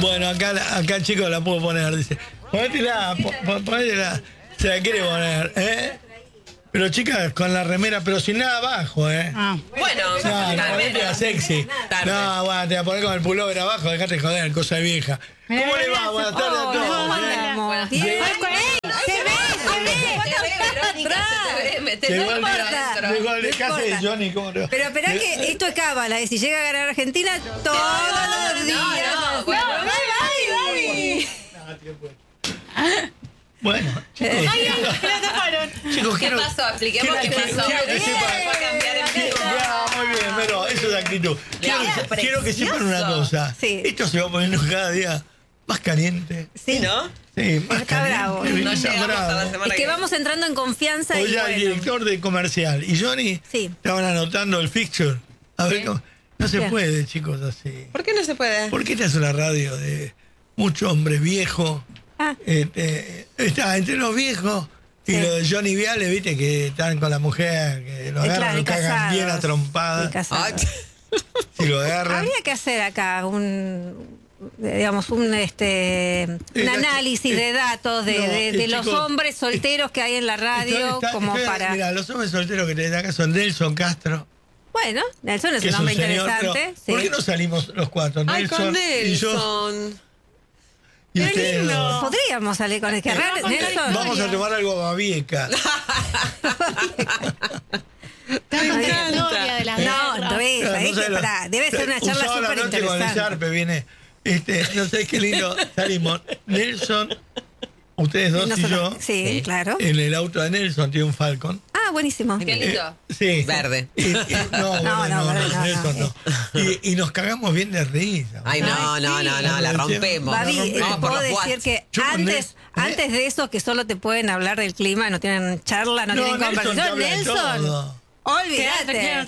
Bueno, acá chicos la puedo poner, dice. Ponétela. Se la quiere poner, ¿eh? Pero chicas, con la remera, pero sin nada abajo, ¿eh? Bueno, no, ponete sexy. Tarde. No, bueno, te la ponés con el pullover abajo, dejate joder, cosa de vieja. ¿Cómo le va? Buenas tardes a todos. Se ve. ¿Qué hace Johnny? ¿Cómo no? Pero esperá que esto es cábala, si llega a ganar Argentina todos los días. Bueno, chicos. Chicos, ¿Qué pasó? Expliquemos qué pasó. Muy bien, pero eso es actitud. Quiero que sepan una cosa. Sí. Esto se va poniendo cada día más caliente. Sí, ¿no? Sí, más Está caliente. bravo. No llegamos a la semana Es que vamos entrando en confianza Hoy y ya el director de comercial y Johnny estaban anotando el fixture. A ver, no se puede, chicos, así. ¿Por qué no se puede? Porque esta es una radio de mucho hombre viejo. Está entre los viejos y lo de Johnny Viale, viste, que están con la mujer, que lo agarran, lo cagan bien a trompadas. Si lo agarran. Habría que hacer acá un análisis de datos de los hombres solteros que hay en la radio, para... Mira, los hombres solteros que tenés acá son Nelson Castro. Bueno, Nelson es un hombre interesante. ¿Por qué no salimos los cuatro? Nelson y yo. Y ustedes no. Podríamos salir con el que raro, Nelson. Vamos a tomar algo babieca. Debe ser una charla súper interesante. Con el Sharpe viene, no sé qué lindo, salimos. Nelson, ustedes dos y yo. Sí, claro. En el auto de Nelson tiene un Falcon. Ah, buenísimo. Qué lindo. Sí. Verde. No. Y nos cagamos bien de risa. Ay, no, la rompemos. Babi, puedo decir que antes de eso, que solo te pueden hablar del clima, no tienen charla, no tienen conversación. Nelson, olvídate.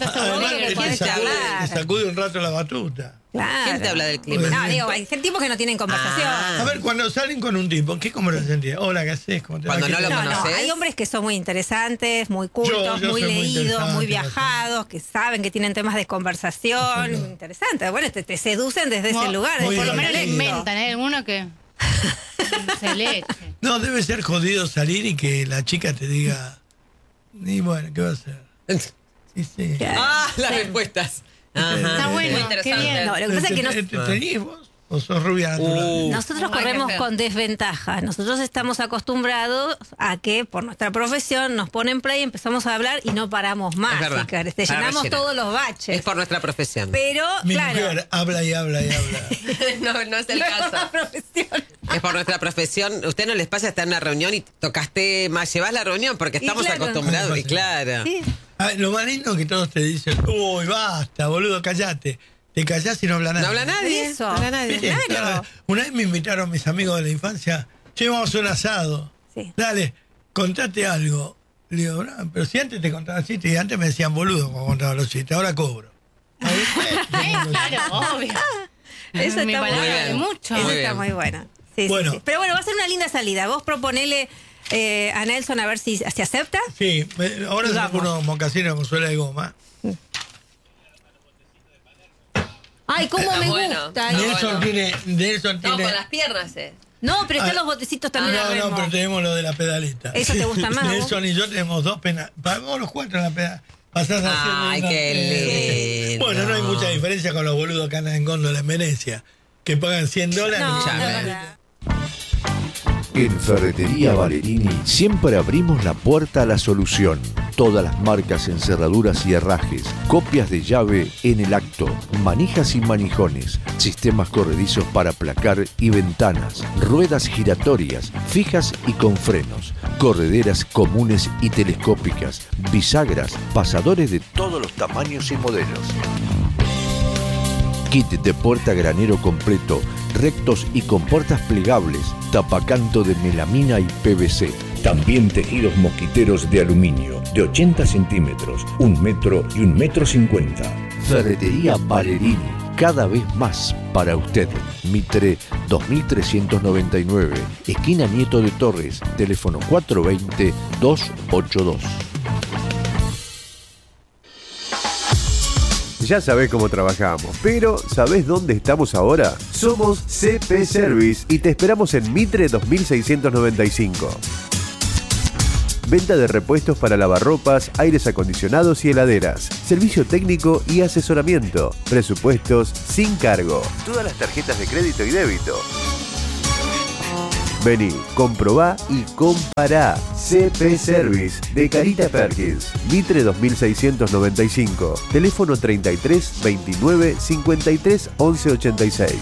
Te sacude un rato la batuta. Claro. ¿Quién te habla del clima? No, digo, hay tipos que no tienen conversación. A ver, cuando salen con un tipo, ¿qué conversación tiene? Hola, ¿qué haces? ¿Cómo te va? Cuando no lo conoces. Hay hombres que son muy interesantes, muy cultos, Yo muy soy muy leídos, muy viajados, que saben que tienen temas de conversación. Interesante. Bueno, te seducen desde ese lugar. Por lo menos le inventan, ¿eh? Alguno que se le eche. No, debe ser jodido salir y que la chica te diga, y bueno, ¿qué va a hacer? Sí. Las respuestas. Está bueno, muy interesante. qué bien. No, lo que pasa es que ¿Tenís vos o sos rubia natural? nosotros corremos con desventaja. Nosotros estamos acostumbrados a que por nuestra profesión nos ponen play, empezamos a hablar y no paramos más. Te llenamos todos los baches. Es por nuestra profesión. Pero, Mi mujer habla y habla y habla. no es el caso. Es por nuestra profesión. ¿Usted no les pasa estar en una reunión y tocaste más? Llevas la reunión porque estamos acostumbrados. Y claro. Sí. Lo más lindo es que todos te dicen, uy, basta, boludo, callate. Te callás y no habla nadie. No habla nadie. Eso. No habla nadie. Claro. Una vez me invitaron mis amigos de la infancia, che, vamos a un asado. Sí. Dale, contate algo. Le digo, no, pero si antes te contaba chistes y antes me decían boludo cuando contaba los chistes, ahora cobro. Claro, obvio. Eso está muy bien. Mucho. Eso Muy está bien. muy bueno. Sí, Bueno. sí. Pero bueno, va a ser una linda salida. Vos proponele a Nelson a ver si se acepta. Sí, ahora se pone unos mocasines con suela de goma. Ay, cómo me bueno. gusta. Nelson tiene... No, con las piernas, No, pero están los botecitos también a remo. No, pero tenemos lo de la pedaleta. ¿Eso te gusta más? Nelson y yo tenemos dos penas. Vamos los cuatro en la pedaleta. Pasás haciendo... Ay, qué lindo. Bueno, no hay mucha diferencia con los boludos que andan en góndola en Venecia, que pagan $100 No, y verdad. En Ferretería Valerini siempre abrimos la puerta a la solución. Todas las marcas en cerraduras y herrajes, copias de llave en el acto, manijas y manijones, sistemas corredizos para placar y ventanas, ruedas giratorias, fijas y con frenos, correderas comunes y telescópicas, bisagras, pasadores de todos los tamaños y modelos. Kit de puerta granero completo, rectos y con puertas plegables, tapacanto de melamina y PVC. También tejidos mosquiteros de aluminio, de 80 centímetros, 1 metro y 1,50 metros. Ferretería Valerini, cada vez más para usted. Mitre 2399, esquina Nieto de Torres, teléfono 420-282. Ya sabés cómo trabajamos, pero ¿sabés dónde estamos ahora? Somos CP Service y te esperamos en Mitre 2695. Venta de repuestos para lavarropas, aires acondicionados y heladeras. Servicio técnico y asesoramiento. Presupuestos sin cargo. Todas las tarjetas de crédito y débito. Vení, comprobá y compará. CP Service de Carita Perkins. Mitre 2695. Teléfono 33 29 53 11 86.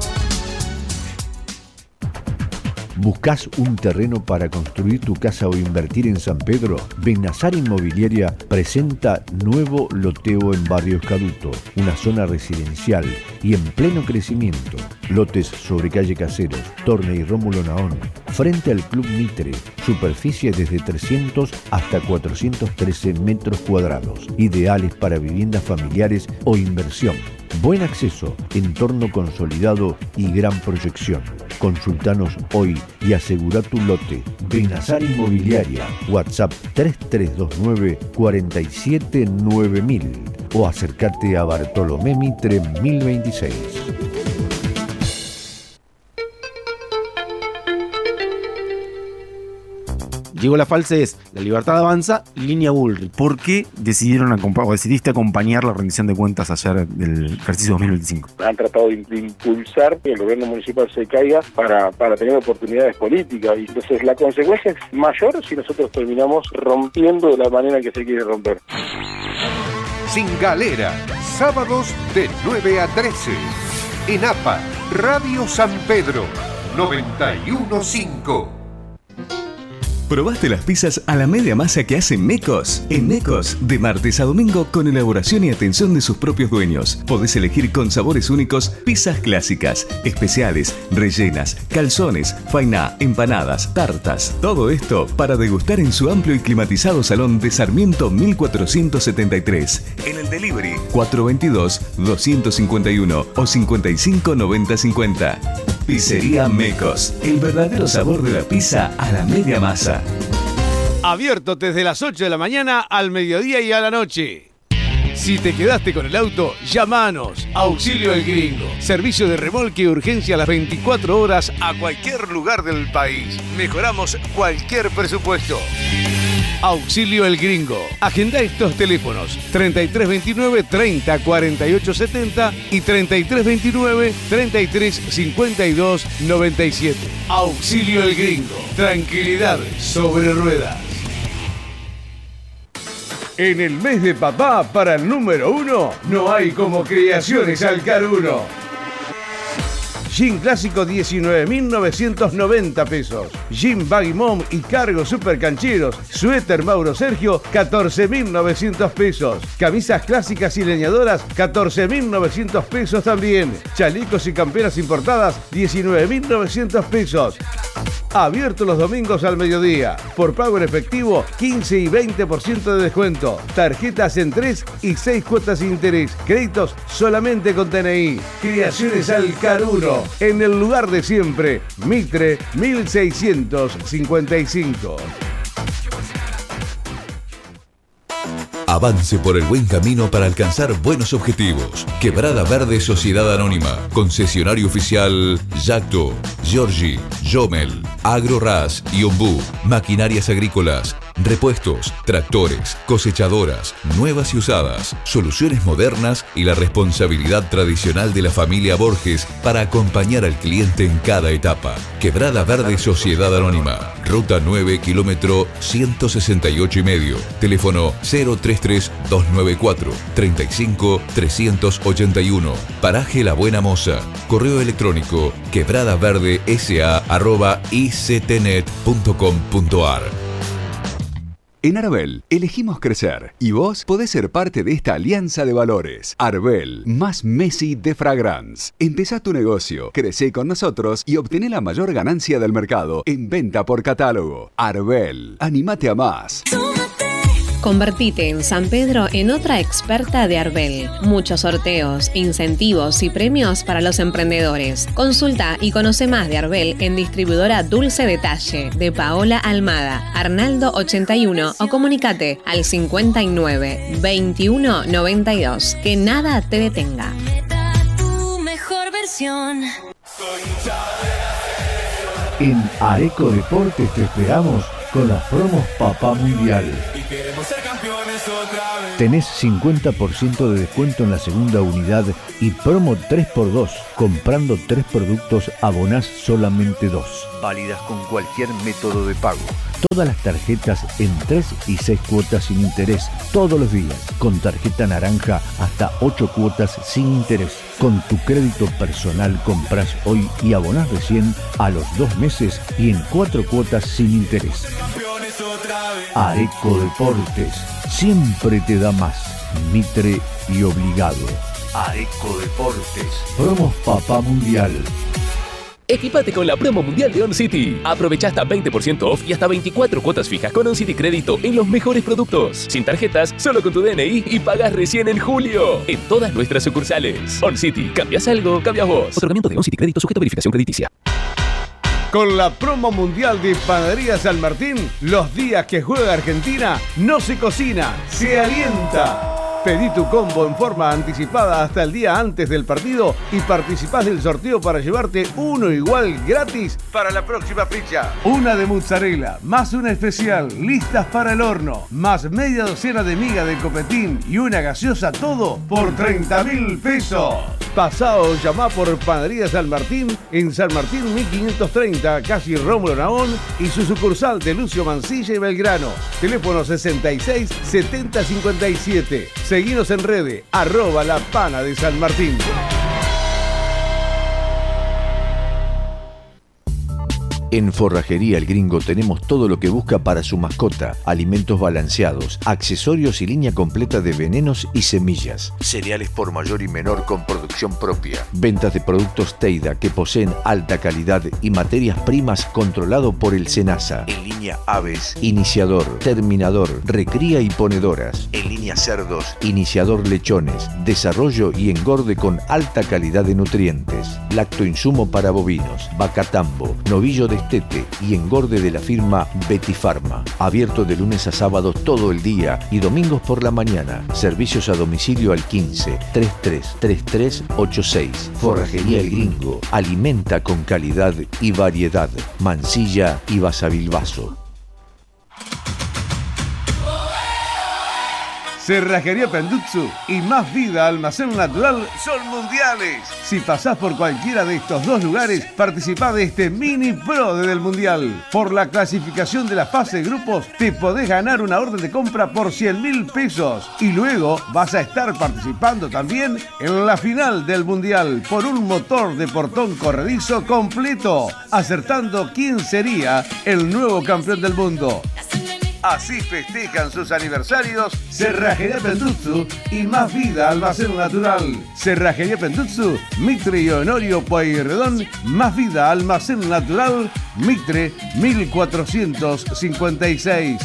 ¿Buscás un terreno para construir tu casa o invertir en San Pedro? Benazar Inmobiliaria presenta nuevo loteo en Barrio Escaduto, una zona residencial y en pleno crecimiento. Lotes sobre calle Caseros, Torne y Rómulo Naón, frente al Club Mitre, superficie desde 300 hasta 413 metros cuadrados, ideales para viviendas familiares o inversión. Buen acceso, entorno consolidado y gran proyección. Consultanos hoy y asegura tu lote. Benazar Inmobiliaria, WhatsApp 3329 479000 o acércate a Bartolomé Mitre 1026. Llegó la falsez, La Libertad Avanza, línea Bullrich. ¿Por qué decidiste acompañar la rendición de cuentas ayer del ejercicio 2025? Han tratado de impulsar que el gobierno municipal se caiga para tener oportunidades políticas, y entonces la consecuencia es mayor si nosotros terminamos rompiendo de la manera que se quiere romper. Sin Galera, sábados de 9 a 13. En APA, Radio San Pedro, 91.5. ¿Probaste las pizzas a la media masa que hace Mecos? En Mecos, de martes a domingo, con elaboración y atención de sus propios dueños. Podés elegir con sabores únicos pizzas clásicas, especiales, rellenas, calzones, fainá, empanadas, tartas. Todo esto para degustar en su amplio y climatizado salón de Sarmiento 1473. En el delivery 422-251 o 559050. Pizzería Mecos, el verdadero sabor de la pizza a la media masa. Abierto desde las 8 de la mañana al mediodía y a la noche. Si te quedaste con el auto, llámanos. Auxilio El Gringo. Servicio de remolque y urgencia a las 24 horas a cualquier lugar del país. Mejoramos cualquier presupuesto. Auxilio El Gringo. Agenda estos teléfonos 3329 30 48 70 y 3329 33 52 97. Auxilio El Gringo. Tranquilidad sobre ruedas. En el mes de papá, para el número 1, no hay como Creaciones Alcaruno. Jean clásico 19.990 pesos. Jean Baggy Mom y cargo super cancheros. Suéter Mauro Sergio 14.900 pesos. Camisas clásicas y leñadoras 14.900 pesos también. Chalecos y camperas importadas 19.900 pesos. Abierto los domingos al mediodía. Por pago en efectivo, 15 y 20% de descuento. Tarjetas en 3 y 6 cuotas sin interés. Créditos solamente con TNI. Creaciones Alcaruno. En el lugar de siempre. Mitre 1655. Avance por el buen camino para alcanzar buenos objetivos. Quebrada Verde Sociedad Anónima. Concesionario oficial Yacto, Giorgi, Jomel, AgroRas y Ombú. Maquinarias agrícolas, repuestos, tractores, cosechadoras, nuevas y usadas, soluciones modernas y la responsabilidad tradicional de la familia Borges para acompañar al cliente en cada etapa. Quebrada Verde Sociedad Anónima. Ruta 9, kilómetro 168,5. Teléfono 033-294-35-381. Paraje La Buena Moza. Correo electrónico quebradaverdesa@ictnet.com.ar. En Arbel, elegimos crecer y vos podés ser parte de esta alianza de valores. Arbel, más Messi de Fragrance. Empezá tu negocio, crecé con nosotros y obtené la mayor ganancia del mercado en venta por catálogo. Arbel, anímate a más. Súmate Convertite en San Pedro en otra experta de Arbel. Muchos sorteos, incentivos y premios para los emprendedores. Consulta y conoce más de Arbel en distribuidora Dulce Detalle de Paola Almada, Arnaldo 81 o comunicate al 59 21 92. Que nada te detenga. Tu mejor versión. En Areco Deportes te esperamos con las promos Papá Mundial. Tenés 50% de descuento en la segunda unidad y promo 3x2. Comprando 3 productos abonás solamente 2. Válidas con cualquier método de pago. Todas las tarjetas en 3 y 6 cuotas sin interés. Todos los días. Con tarjeta naranja hasta 8 cuotas sin interés. Con tu crédito personal compras hoy y abonás recién a los 2 meses y en 4 cuotas sin interés. Areco Deportes. Siempre te da más. Mitre y obligado. Areco Deportes. Promos Papá Mundial. Equipate con la promo mundial de OnCity. Aprovecha hasta 20% off y hasta 24 cuotas fijas con OnCity Crédito en los mejores productos. Sin tarjetas, solo con tu DNI y pagas recién en julio. En todas nuestras sucursales. OnCity. ¿Cambias algo? Cambias vos. Otorgamiento de OnCity Crédito sujeto a verificación crediticia. Con la promo mundial de Panadería San Martín, los días que juega Argentina no se cocina, se alienta. Pedí tu combo en forma anticipada hasta el día antes del partido y participás del sorteo para llevarte uno igual gratis para la próxima fecha. Una de mozzarella, más una especial, listas para el horno, más media docena de miga de copetín y una gaseosa, todo por 30.000 pesos. Pasá o llamá por Panadería San Martín en San Martín 1530, casi Rómulo Nahón, y su sucursal de Lucio Mansilla y Belgrano. Teléfono 66 70 57. Seguinos en redes, @La Pana de San Martín. En Forrajería El Gringo tenemos todo lo que busca para su mascota, alimentos balanceados, accesorios y línea completa de venenos y semillas, cereales por mayor y menor con producción propia, ventas de productos Teida que poseen alta calidad y materias primas controlado por el SENASA. En línea aves, iniciador, terminador, recría y ponedoras. En línea cerdos, iniciador lechones, desarrollo y engorde con alta calidad de nutrientes, lactoinsumo para bovinos, vacatambo, novillo de destete y engorde de la firma Betty Pharma. Abierto de lunes a sábados todo el día y domingos por la mañana. Servicios a domicilio al 15 33 33 86. Forrajería El Gringo. Alimenta con calidad y variedad. Mansilla y Basavilbaso. Cerrajería Pendutsu y Más Vida Almacén Natural son mundiales. Si pasás por cualquiera de estos dos lugares, participá de este mini pro del mundial. Por la clasificación de la fase de grupos, te podés ganar una orden de compra por 100.000 pesos. Y luego vas a estar participando también en la final del mundial por un motor de portón corredizo completo, acertando quién sería el nuevo campeón del mundo. Así festejan sus aniversarios Cerrajería Pendutsu y Más Vida Almacén Natural. Cerrajería Pendutsu, Mitre y Honorio Pueyrredón. Más Vida Almacén Natural, Mitre 1456.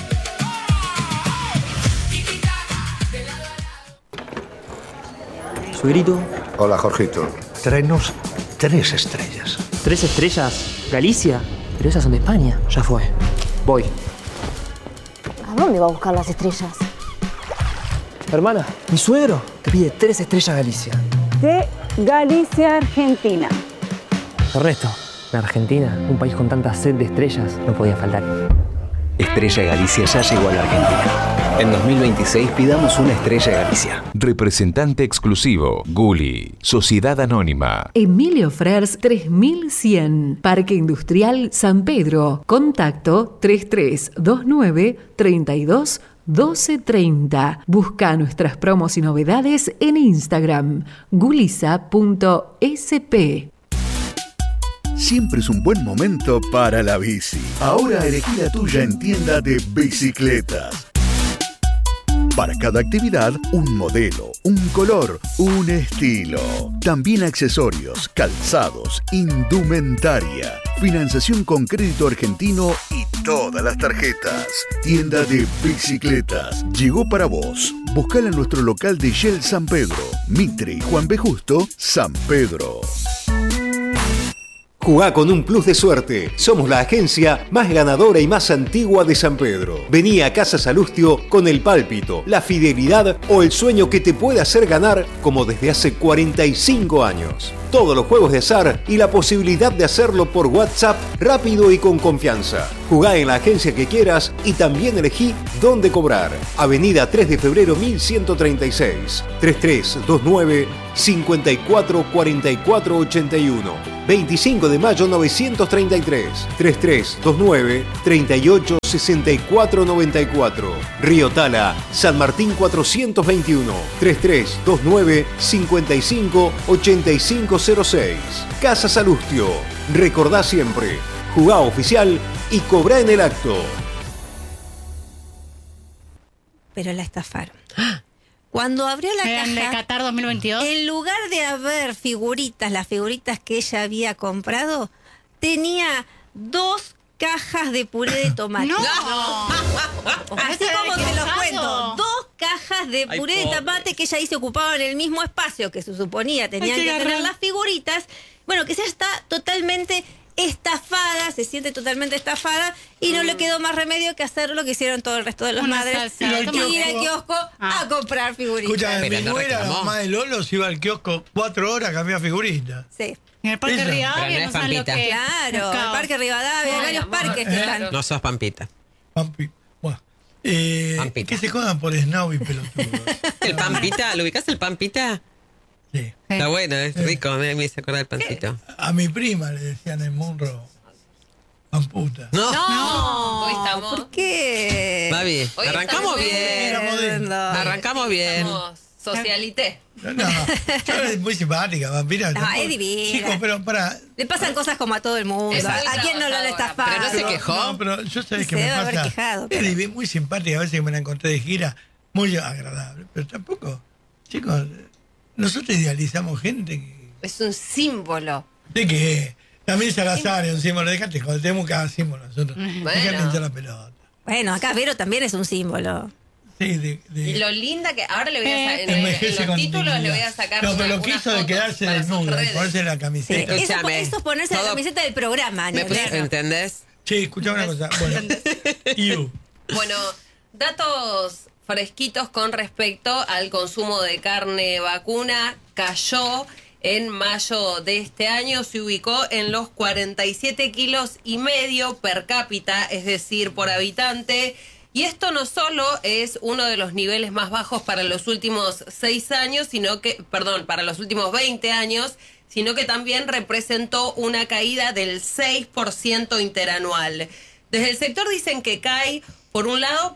Suegrito. Hola, Jorgito. Tráenos 3 estrellas. ¿3 estrellas? ¿Galicia? Pero esas son de España. Ya fue. Voy. ¿A dónde va a buscar las estrellas? Hermana, mi suegro te pide 3 estrellas Galicia. De Galicia, Argentina. Ernesto, en Argentina, un país con tanta sed de estrellas, no podía faltar. Estrella Galicia ya llegó a la Argentina. En 2026 pidamos una Estrella Galicia. Representante exclusivo, Gulli, Sociedad Anónima. Emilio Frers 3100, Parque Industrial San Pedro. Contacto 3329 32 1230. Busca nuestras promos y novedades en Instagram, gulisa.sp. Siempre es un buen momento para la bici. Ahora elegí la tuya en tienda de bicicletas. Para cada actividad, un modelo, un color, un estilo. También accesorios, calzados, indumentaria, financiación con crédito argentino y todas las tarjetas. Tienda de bicicletas. Llegó para vos. Buscala en nuestro local de Shell San Pedro, Mitre y Juan B. Justo, San Pedro. Jugá con un plus de suerte. Somos la agencia más ganadora y más antigua de San Pedro. Vení a Casa Salustio con el pálpito, la fidelidad o el sueño que te puede hacer ganar como desde hace 45 años. Todos los juegos de azar y la posibilidad de hacerlo por WhatsApp rápido y con confianza. Jugá en la agencia que quieras y también elegí dónde cobrar. Avenida 3 de febrero 1136, 3329 544481. 25 de mayo 933, 3329 386494. Río Tala, San Martín 421, 3329 558506. Casa Salustio. Recordá siempre, jugá oficial y cobrá en el acto. Pero la estafaron. Cuando abrió la caja, de Qatar 2022, en lugar de haber figuritas, las figuritas que ella había comprado, tenía 2 cajas de puré de tomate. ¡No! Así como te los cuento. 2 cajas de puré de tomate que ella dice ocupaban el mismo espacio que se suponía tenían que tener las figuritas. Bueno, que ella está totalmente estafada, se siente totalmente estafada y no le quedó más remedio que hacer lo que hicieron todo el resto de las madres, ir al kiosco a comprar figuritas. Escucha, mi nuera, la mamá de Lolo, se iba al kiosco 4 horas a cambiar figuritas. Sí. En el Parque Rivadavia no saben lo que... Claro, el Parque Rivadavia, hay varios parques que están. No sos Pampita. Bueno, ¿qué se jodan por Snow y pelotudos? ¿El Pampita? ¿Lo ubicás el Pampita? Sí. Está bueno, es rico, me hice acordar del pancito. A mi prima le decían en Munro Pamputa. No, ¿por qué? Babi, arrancamos bien. Arrancamos bien. Socialité. No, yo es muy simpática, vampira. No, es divina. Chicos, pero para... Le pasan cosas como a todo el mundo. ¿A quién no lo han estafado? Pero no se quejó. No, pero yo sabés que se me debe haber pasa. Quejado, Es muy simpática, a veces que me la encontré de gira, muy agradable. Pero tampoco, chicos, nosotros idealizamos gente que... Es un símbolo. ¿De qué? También Salazar es un símbolo. Déjate, joder, tenemos cada símbolo nosotros. Déjate hinchar la pelota. Bueno, acá Vero también es un símbolo. Sí, Y lo linda que ahora le voy a sacar en los títulos le voy a sacar. No, pero lo que hizo de quedarse desnuda, ponerse la camiseta. Sí, eso es ponerse la camiseta del programa, ¿entendés? Sí, escuchá una cosa. Bueno, bueno, datos fresquitos con respecto al consumo de carne vacuna. Cayó en mayo de este año, se ubicó en los 47,5 kilos per cápita, es decir, por habitante. Y esto no solo es uno de los niveles más bajos para los últimos 6 años, para los últimos 20 años, sino que también representó una caída del 6% interanual. Desde el sector dicen que cae, por un lado,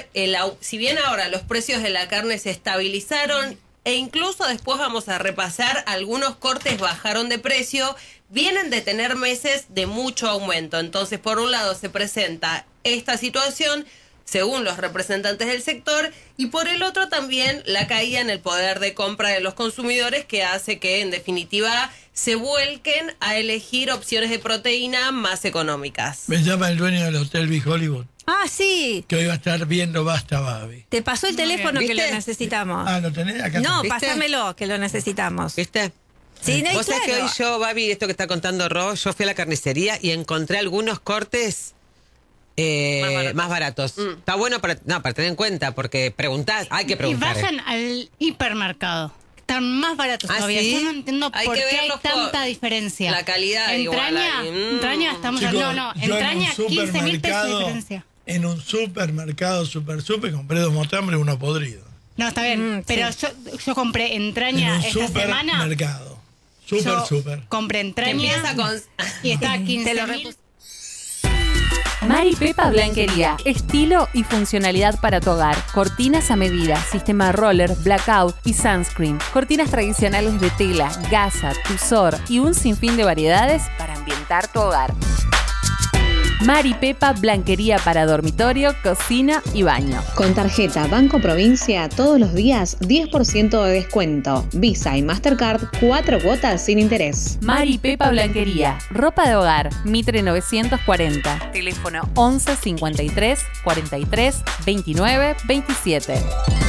si bien ahora los precios de la carne se estabilizaron, e incluso después vamos a repasar, algunos cortes bajaron de precio, vienen de tener meses de mucho aumento. Entonces, por un lado se presenta esta situación, según los representantes del sector, y por el otro también la caída en el poder de compra de los consumidores, que hace que, en definitiva, se vuelquen a elegir opciones de proteína más económicas. Me llama el dueño del Hotel Big Hollywood. Ah, sí. Que hoy va a estar viendo Basta Babi. Te pasó el teléfono que lo necesitamos. Ah, ¿lo tenés acá? No, pásamelo, que lo necesitamos. ¿Viste? Sí, no, Vos sabés que claro. hoy yo, Babi, esto que está contando Ro, yo fui a la carnicería y encontré algunos cortes más baratos. Está bueno para tener en cuenta, porque preguntás, hay que preguntar. Y vayan al hipermercado. Están más baratos todavía. ¿sí? Yo no entiendo por qué hay tanta diferencia. La calidad Entraña estamos Chicos, entraña 15.000 pesos de diferencia. En un supermercado super compré 2 motambres y uno podrido. No, está bien, pero sí. yo compré entraña esta semana. Supermercado. Super. Compré entraña y está a 15.000. Mari Pepa Blanquería. Estilo y funcionalidad para tu hogar. Cortinas a medida, sistema roller, blackout y sunscreen. Cortinas tradicionales de tela, gasa, tusor y un sinfín de variedades para ambientar tu hogar. Mari Pepa Blanquería para dormitorio, cocina y baño. Con tarjeta Banco Provincia, todos los días 10% de descuento. Visa y Mastercard, 4 cuotas sin interés. Mari Pepa Blanquería, ropa de hogar, Mitre 940. Teléfono 11 53 43 29 27.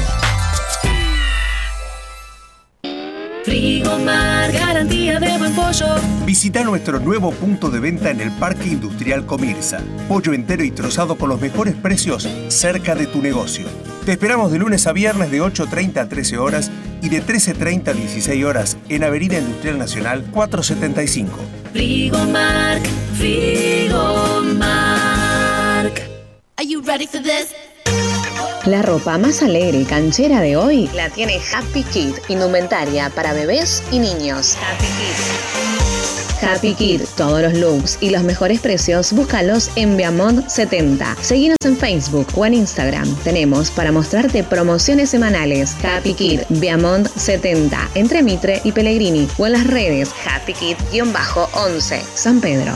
Frigomar, garantía de buen pollo. Visita nuestro nuevo punto de venta en el Parque Industrial Comirsa. Pollo entero y trozado con los mejores precios cerca de tu negocio. Te esperamos de lunes a viernes de 8:30 a 13 horas y de 13:30 a 16 horas en Avenida Industrial Nacional 475. Frigomar, Frigomar. Are you ready for this? La ropa más alegre y canchera de hoy la tiene Happy Kid, indumentaria para bebés y niños. Happy Kid, todos los looks y los mejores precios, búscalos en Viamont 70. Seguinos en Facebook o en Instagram. Tenemos para mostrarte promociones semanales. Happy Kid, Viamont 70, entre Mitre y Pellegrini, o en las redes Happy Kid-11, San Pedro.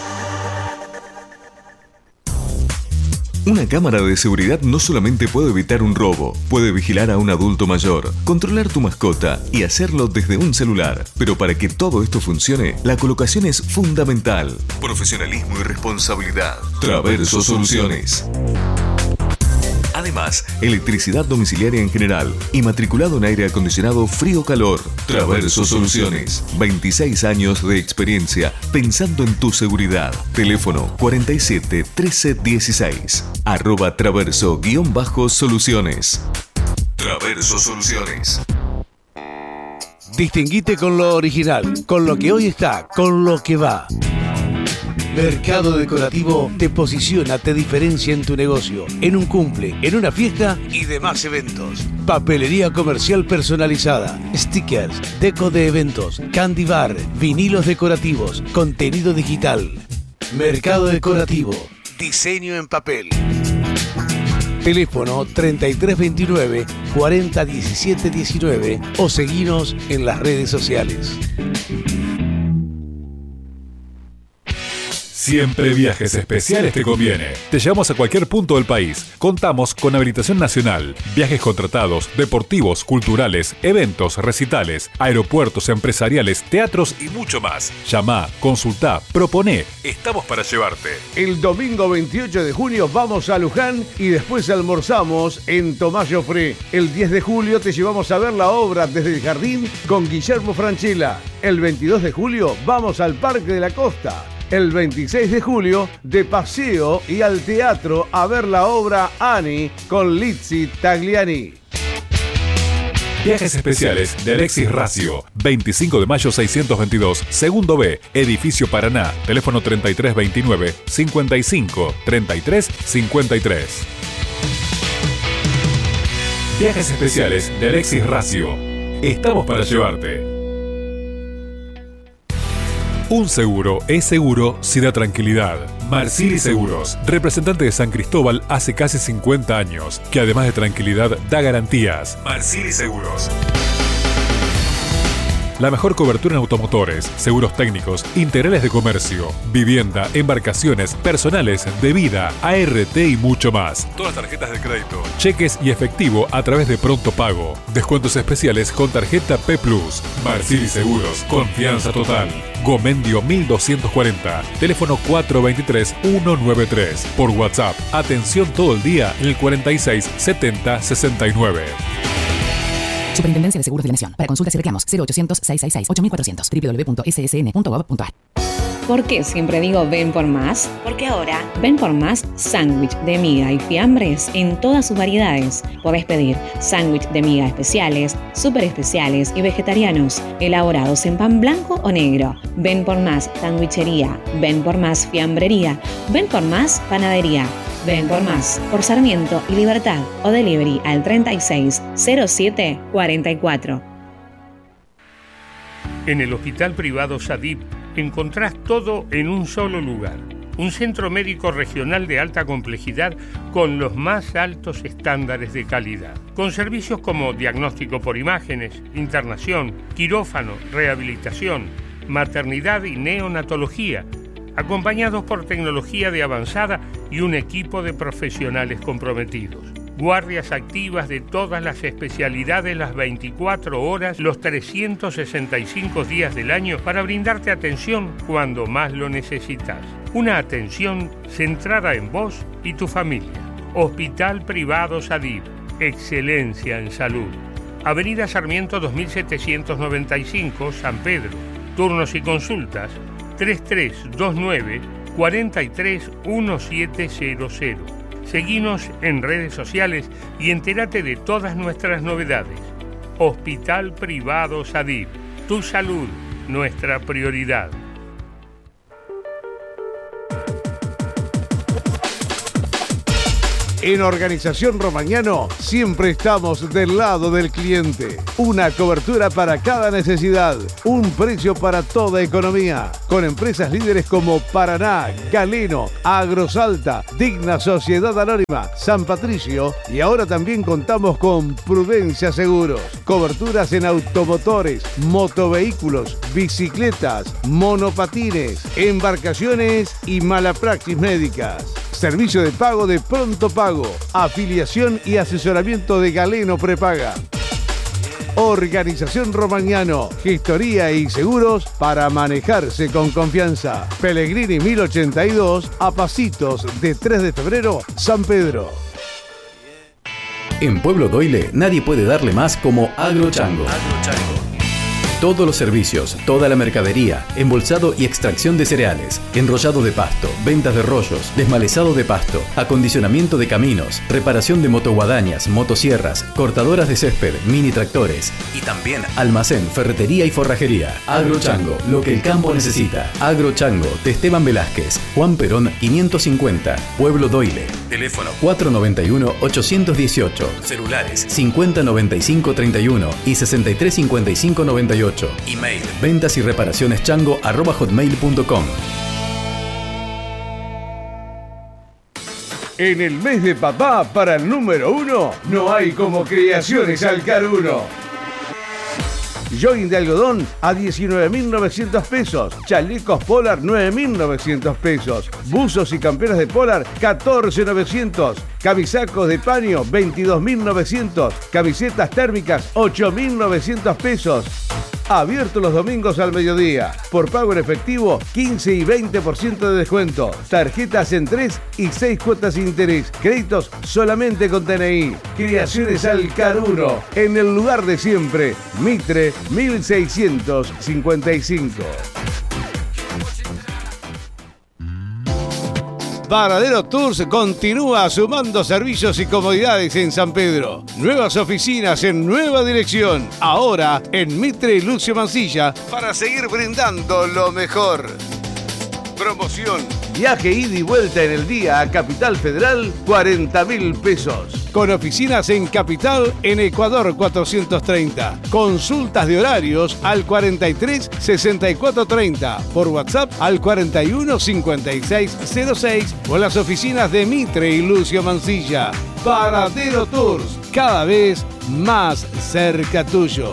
Una cámara de seguridad no solamente puede evitar un robo, puede vigilar a un adulto mayor, controlar tu mascota y hacerlo desde un celular. Pero para que todo esto funcione, la colocación es fundamental. Profesionalismo y responsabilidad. Traverso Soluciones. Además, electricidad domiciliaria en general y matriculado en aire acondicionado frío-calor. Traverso Soluciones. 26 años de experiencia pensando en tu seguridad. Teléfono 47 13 16. @traverso_soluciones. Traverso Soluciones. Distinguite con lo original, con lo que hoy está, con lo que va. Mercado Decorativo te posiciona, te diferencia en tu negocio, en un cumple, en una fiesta y demás eventos. Papelería comercial personalizada, stickers, deco de eventos, candy bar, vinilos decorativos, contenido digital. Mercado Decorativo, diseño en papel. Teléfono 3329 40 17 19 o seguinos en las redes sociales. Siempre Viajes Especiales te conviene. Te llevamos a cualquier punto del país. Contamos con habilitación nacional, viajes contratados, deportivos, culturales, eventos, recitales, aeropuertos, empresariales, teatros y mucho más. Llama, consultá, proponé. Estamos para llevarte. El domingo 28 de junio vamos a Luján y después almorzamos en Tomás Joffre. El 10 de julio te llevamos a ver la obra Desde el Jardín con Guillermo Francella. El 22 de julio vamos al Parque de la Costa. El 26 de julio, de paseo y al teatro a ver la obra Annie con Lizzy Tagliani. Viajes Especiales de Alexis Racio. 25 de mayo 622, segundo B, Edificio Paraná. Teléfono 3329 55 33 53. Viajes Especiales de Alexis Racio. Estamos para llevarte. Un seguro es seguro si da tranquilidad. Marsili Seguros, representante de San Cristóbal hace casi 50 años, que además de tranquilidad da garantías. Marsili Seguros. La mejor cobertura en automotores, seguros técnicos, integrales de comercio, vivienda, embarcaciones, personales, de vida, ART y mucho más. Todas las tarjetas de crédito, cheques y efectivo a través de Pronto Pago. Descuentos especiales con tarjeta P+. Marsili Seguros, confianza total. Gomendio 1240, teléfono 423-193. Por WhatsApp, atención todo el día en el 46 70 69. Superintendencia de Seguros de la Nación. Para consultas y reclamos, 0800-666-8400, www.ssn.gov.ar. ¿Por qué siempre digo ven por más? Porque ahora ven por más sándwich de miga y fiambres en todas sus variedades. Podés pedir sándwich de miga especiales, súper especiales y vegetarianos, elaborados en pan blanco o negro. Ven por más sandwichería, ven por más fiambrería, ven por más panadería. Ven por más, por Sarmiento y Libertad o delivery al 36 07 44. En el Hospital Privado Sadip encontrás todo en un solo lugar. Un centro médico regional de alta complejidad con los más altos estándares de calidad. Con servicios como diagnóstico por imágenes, internación, quirófano, rehabilitación, maternidad y neonatología. acompañados por tecnología de avanzada y un equipo de profesionales comprometidos. Guardias activas de todas las especialidades las 24 horas, los 365 días del año para brindarte atención cuando más lo necesitas. Una atención centrada en vos y tu familia. Hospital Privado Sadib. Excelencia en salud. Avenida Sarmiento 2795, San Pedro. Turnos y consultas 3329 43 1700. Seguinos en redes sociales y entérate de todas nuestras novedades. Hospital Privado Sadib. Tu salud, nuestra prioridad. En Organización Romagnano siempre estamos del lado del cliente. Una cobertura para cada necesidad, un precio para toda economía. Con empresas líderes como Paraná, Galeno, Agrosalta, Digna Sociedad Anónima, San Patricio y ahora también contamos con Prudencia Seguros. Coberturas en automotores, motovehículos, bicicletas, monopatines, embarcaciones y malapraxis médicas. Servicio de pago de Pronto Pago, afiliación y asesoramiento de Galeno Prepaga. Organización Romagnano, gestoría y seguros para manejarse con confianza. Pellegrini 1082, a pasitos de 3 de febrero, San Pedro. En Pueblo Doyle nadie puede darle más como Agrochango. Todos los servicios, toda la mercadería, embolsado y extracción de cereales, enrollado de pasto, ventas de rollos, desmalezado de pasto, acondicionamiento de caminos, reparación de motoguadañas, motosierras, cortadoras de césped, mini tractores y también almacén, ferretería y forrajería. Agrochango, lo que el campo necesita. Agrochango, de Esteban Velázquez, Juan Perón 550, Pueblo Doyle. Teléfono 491-818, celulares 509531 y 635598. Email ventas y reparaciones chango@hotmail.com. En el mes de papá, para el número 1, no hay como Creaciones Alcaruno. Jogging de algodón a 19.900 pesos. Chalecos Polar 9.900 pesos. Buzos y camperas de Polar 14.900. Camisacos de paño 22.900. Camisetas térmicas 8.900 pesos. Abierto los domingos al mediodía. Por pago en efectivo, 15 y 20% de descuento. Tarjetas en 3 y 6 cuotas sin interés. Créditos solamente con DNI. Creaciones Alcaruno. En el lugar de siempre. Mitre 1655. Varadero Tours continúa sumando servicios y comodidades en San Pedro. Nuevas oficinas en nueva dirección. Ahora en Mitre y Lucio Mancilla para seguir brindando lo mejor. Promoción. Viaje ida y vuelta en el día a Capital Federal, 40.000 pesos. Con oficinas en Capital, en Ecuador 430. Consultas de horarios al 43 64 30. Por WhatsApp al 41 56 06. O las oficinas de Mitre y Lucio Mancilla. Varadero Tours, cada vez más cerca tuyo.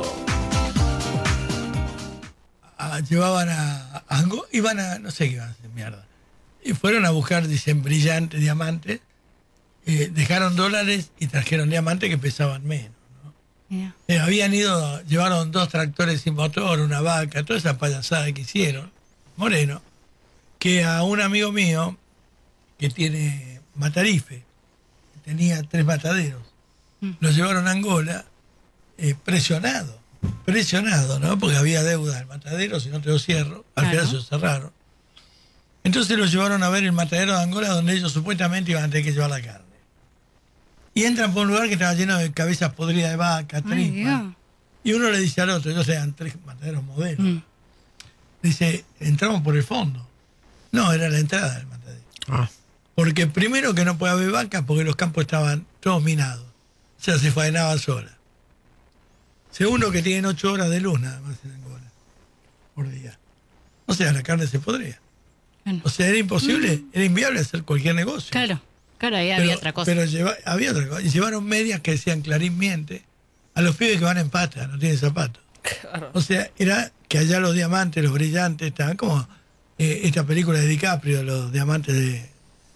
Llevaban iban a, no sé qué iban a hacer, mierda. Y fueron a buscar, dicen, brillantes, diamantes. Dejaron dólares y trajeron diamantes que pesaban menos, ¿no? Habían ido, llevaron 2 tractores sin motor, una vaca, toda esa payasada que hicieron, Moreno, que a un amigo mío que tiene Matarife, tenía 3 mataderos, lo llevaron a Angola presionado, ¿no? Porque había deuda del matadero, si no te lo cierro, al final se lo cerraron. Entonces lo llevaron a ver el matadero de Angola, donde ellos supuestamente iban a tener que llevar la carne. Y entran por un lugar que estaba lleno de cabezas podridas de vaca, tripas. Y uno le dice al otro, ellos eran 3 mataderos modelos. Dice, entramos por el fondo. No, era la entrada del matadero. Porque primero que no puede haber vacas porque los campos estaban todos minados. O sea, se faenaban solas. Segundo que tienen 8 horas de luz nada más en Angola por día. O sea, la carne se podría. O sea, era imposible, era inviable hacer cualquier negocio. Claro, ahí había otra cosa. Pero había otra cosa. Y llevaron medias que decían Clarín miente a los pibes que van en pata, no tienen zapatos. Claro. O sea, era que allá los diamantes, los brillantes, estaban como esta película de DiCaprio, Los Diamantes de...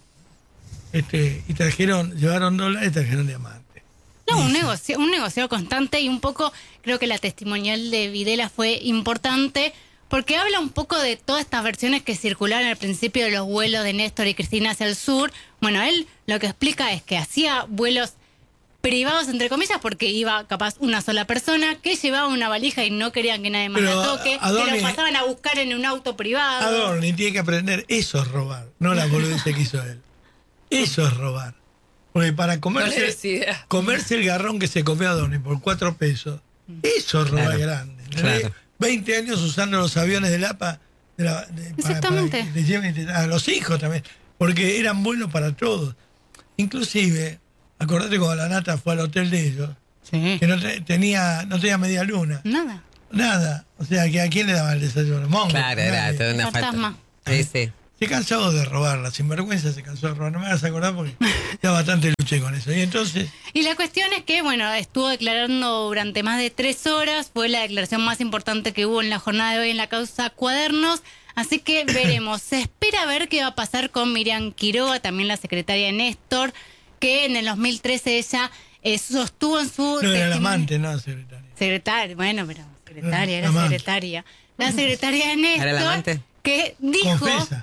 y llevaron dólares y trajeron diamantes. No, un negocio constante, y un poco creo que la testimonial de Videla fue importante porque habla un poco de todas estas versiones que circularon al principio de los vuelos de Néstor y Cristina hacia el sur. Bueno, él lo que explica es que hacía vuelos privados, entre comillas, porque iba capaz una sola persona, que llevaba una valija y no querían que nadie más la toque, que lo pasaban a buscar en un auto privado. Adorni tiene que aprender, eso es robar, no la boludez que hizo él. Eso es robar. Porque para comerse el garrón que se comió Adorni por 4 pesos, eso es robar grande. Claro. 20 años usando los aviones del APA para que le lleven a los hijos también, porque eran buenos para todos. Inclusive, acordate cuando la Nata fue al hotel de ellos, que no tenía media luna. Nada. O sea, que ¿a quién le daban el desayuno? Mongo. Claro, era toda una falta. Sí. Se cansó de robarla, sinvergüenza se cansó de robar. No me vas a acordar porque ya bastante luché con eso. Y entonces... Y la cuestión es que, bueno, estuvo declarando durante más de 3 horas. Fue la declaración más importante que hubo en la jornada de hoy en la causa Cuadernos. Así que veremos. Se espera ver qué va a pasar con Miriam Quiroga, también la secretaria de Néstor, que en el 2013 ella sostuvo en su... No, era la amante, no secretaria. Secretaria, bueno, pero secretaria, era secretaria. La secretaria de Néstor... ¿Era la amante? Que dijo... Confesa.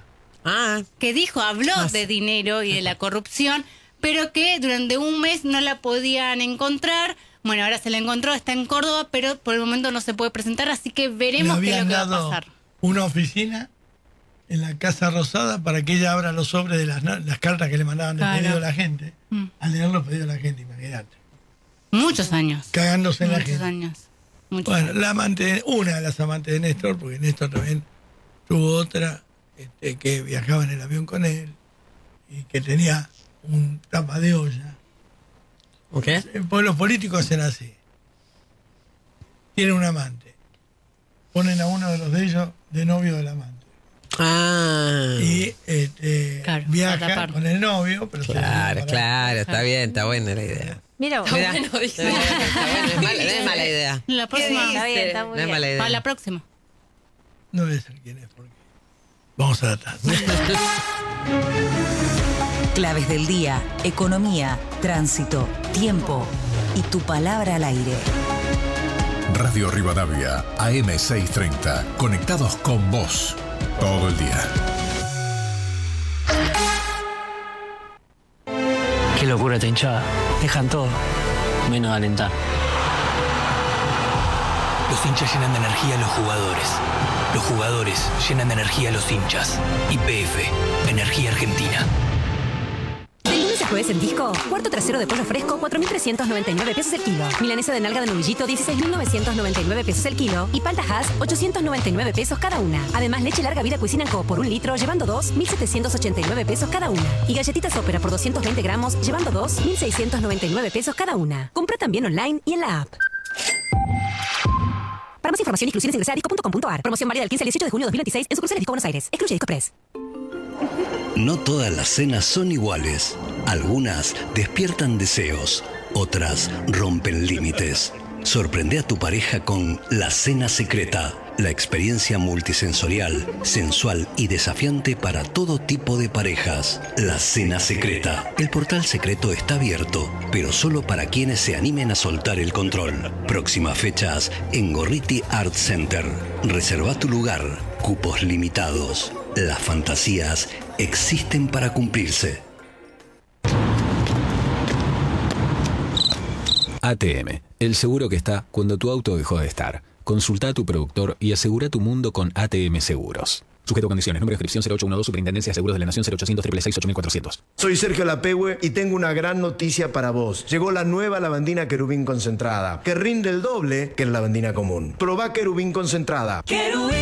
Habló de dinero y de la corrupción, pero que durante un mes no la podían encontrar. Bueno, ahora se la encontró, está en Córdoba, pero por el momento no se puede presentar, así que veremos qué es lo que va a pasar. Una oficina en la Casa Rosada para que ella abra los sobres de las cartas que le mandaban de pedido a la gente. Al leer los pedidos a la gente, imagínate. Muchos años. Cagándose en la gente. Muchos años. Bueno, una de las amantes de Néstor, porque Néstor también tuvo otra... que viajaba en el avión con él y que tenía un tapa de olla. ¿Okay? Pues los políticos hacen así. Tienen un amante. Ponen a uno de los de ellos de novio del amante. Y viaja con el novio. Pero claro, está bien, está buena la idea. Mira, bueno, dice. No es mala idea. La próxima. Está bien, está muy bien. Mala idea. Para la próxima. No voy a saber quién es porque... Vamos a tratar. Claves del día, economía, tránsito, tiempo y tu palabra al aire. Radio Rivadavia, AM630. Conectados con vos todo el día. Qué locura esta hinchada. Dejan todo, menos alentar. Los hinchas llenan de energía a los jugadores. Los jugadores llenan de energía a los hinchas. YPF, Energía Argentina. El lunes a jueves en Disco, cuarto trasero de pollo fresco, 4.399 pesos el kilo. Milanesa de nalga de novillito, 16.999 pesos el kilo. Y palta Hass, 899 pesos cada una. Además, leche larga vida Cuisine & Co por 1 litro, llevando 2, 1.789 pesos cada una. Y galletitas Ópera por 220 gramos, llevando 2, 1.699 pesos cada una. Compra también online y en la app. Para más información, inclusiones, ingresa a disco.com.ar. Promoción válida del 15 al 18 de junio de 2026 en sucursales Disco Buenos Aires. Excluye Disco Press. No todas las cenas son iguales. Algunas despiertan deseos, otras rompen límites. Sorprende a tu pareja con La Cena Secreta, la experiencia multisensorial, sensual y desafiante para todo tipo de parejas. La Cena Secreta. El portal secreto está abierto, pero solo para quienes se animen a soltar el control. Próximas fechas en Gorriti Art Center. Reserva tu lugar. Cupos limitados. Las fantasías existen para cumplirse. ATM, el seguro que está cuando tu auto dejó de estar. Consulta a tu productor y asegura tu mundo con ATM Seguros. Sujeto a condiciones. Número de inscripción 0812 Superintendencia de Seguros de la Nación 0800 666 8400. Soy Sergio Lapehue y tengo una gran noticia para vos. Llegó la nueva lavandina Querubín concentrada, que rinde el doble que la lavandina común. Probá Querubín concentrada. Querubín.